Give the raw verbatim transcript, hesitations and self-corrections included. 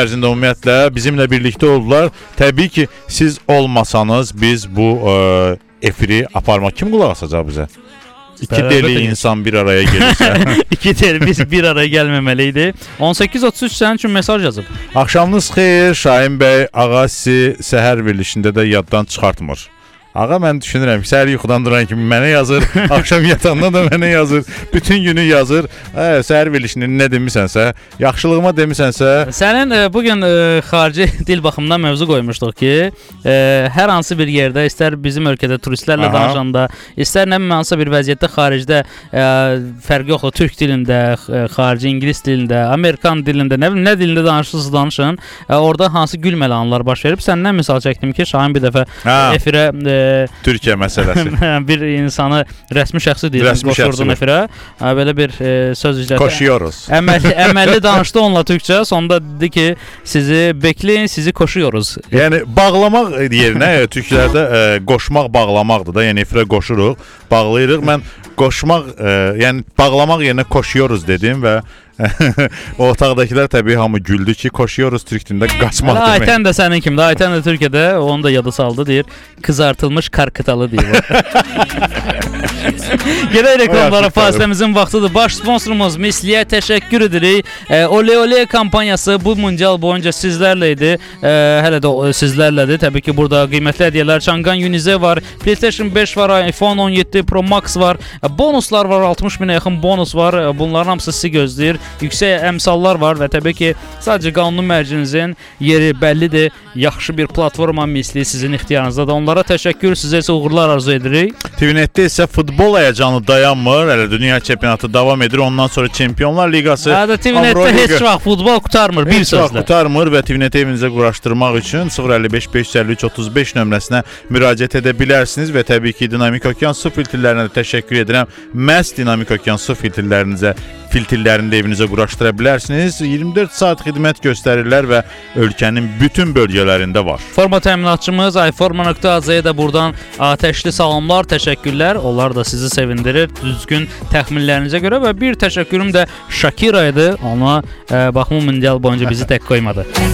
ərzində ümumiyyətlə bizimlə birlikdə oldular. Təbii ki, siz olmasanız biz bu ə, efiri aparmaq kim qulaq asacaq bizə? İki deli insan bir araya gelirsə. İki deli biz bir araya gəlməməliydi. on səkkiz otuz üç sənin üçün mesaj yazıb. Axşamınız xeyir Şahin bəy. Ağa sizi səhər verilişində də yaddan çıxartmır. Ağa mən düşünürəm ki, səhər yuxudan duran kimi mənə yazır, axşam yatanda da mənə yazır, bütün günü yazır. Hə, səhər verilişində nə demirsənsə, yaxşılığıma demirsənsə. Sənin e, bugün e, xarici dil baxımından mövzu qoymuşduq ki, e, hər hansı bir yerdə, istər bizim ölkədə turistlərlə Aha. danışanda, istər nə bilim hansısa bir vəziyyətdə xaricdə e, fərqi yoxdur, türk dilində, e, xarici ingilis dilində, Amerikan dilində, nə bilim nə dilində danışırsınız danışın, e, orada hansı gülməli anlar baş verib. Səndən misal çəkdim ki, Şahin bir dəfə ha. efirə e, Türkiyə məsələsi. bir insanı rəsmi şəxsi deyir, qoşurdu efirə. Belə bir e, söz izlədi. Koşuyoruz. Əməlli, əməlli danışdı onunla türkçə. Sonunda dedi ki, sizi bekleyin, sizi koşuyoruz. Yəni bağlamaq yerinə türklərdə e, qoşmaq bağlamaqdır da. Yəni efirə qoşuruq, bağlayırıq. Mən qoşmaq, e, yəni bağlamaq yerinə koşuyoruz dedim və o otaqdakılar təbii hamı güldü ki, koşuyoruz türk dilində qaçmaq demək. Aytən də sənin kimdir? Aytən də Türkiyədə, onu da yada saldı, deyir. Kızartılmış karkıtalı deyir. Gedək reklamlara, fasiləmizin vaxtıdır. Baş sponsorumuz Misliyə təşəkkür edirik. E, Ole Ole kampaniyası bu mundial boyunca sizlərlə idi. E, hələ də sizlərlədir. Təbii ki, burada qiymətli hədiyyələr, Çangan Unize var, PlayStation beş var, iPhone on yeddi Pro Max var, bonuslar var, altmış minə yaxın bonus var. Bunların hamısı sizi gözləyir. Yüksək əmsallar var və təbii ki, sadəcə qanun mərcinizin yeri bəllidir. Yaxşı bir platforma misli sizin ixtiyarınızdadır. Onlara təşəkkür, sizə isə uğurlar arzu edirik. T V Netdə isə futbol həyəcanı dayanmır. Hələ dünya çempionatı davam edir. Ondan sonra Çempionlar Liqası. Hələ T V Netdə heç vaxt futbol qutarmır, bir sözlə. Heç vaxt qutarmır və T V Netə evinizə quraşdırmaq üçün sıfır əlli beş beş yüz əlli üç otuz beş nömrəsinə müraciət edə bilərsiniz və təbii ki, Dinamik Okean su filtrlərinə də təşəkkür edirəm. Məhz Dinamik Okean su filtrlərinizə filtrlərini də evinizə quraşdıra bilərsiniz. iyirmi dörd saat xidmət göstərirlər və ölkənin bütün bölgələrində var. Forma təminatçımız iforma nöqtə az-ya da buradan atəşli salamlar, təşəkkürlər. Onlar da sizi sevindirir düzgün təxminlərinizə görə və bir təşəkkürüm də Shakira idi. Ona e, baxımı mundial boyunca bizi tək qoymadı.